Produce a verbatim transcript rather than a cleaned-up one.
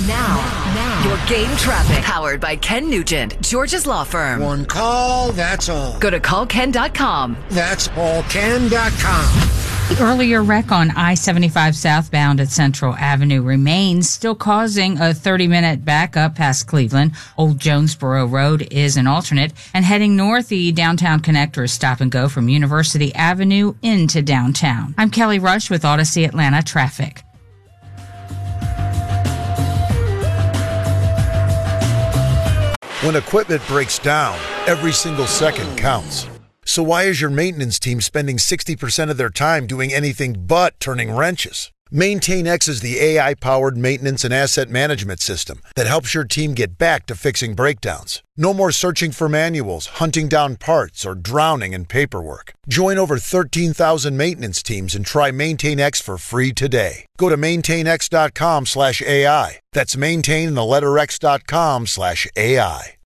Now, now, your game traffic powered by Ken Nugent, Georgia's law firm. One call, that's all. Go to call ken dot com. That's all ken dot com. The earlier wreck on I seventy-five southbound at Central Avenue remains, still causing a thirty-minute backup past Cleveland. Old Jonesboro Road is an alternate, and heading north, the downtown connector is stop and go from University Avenue into downtown. I'm Kelly Rush with Odyssey Atlanta Traffic. When equipment breaks down, every single second counts. So why is your maintenance team spending sixty percent of their time doing anything but turning wrenches? MaintainX is the A I-powered maintenance and asset management system that helps your team get back to fixing breakdowns. No more searching for manuals, hunting down parts, or drowning in paperwork. Join over thirteen thousand maintenance teams and try MaintainX for free today. Go to maintainx dot com slash A I. That's maintain the letter X dot com slash A I.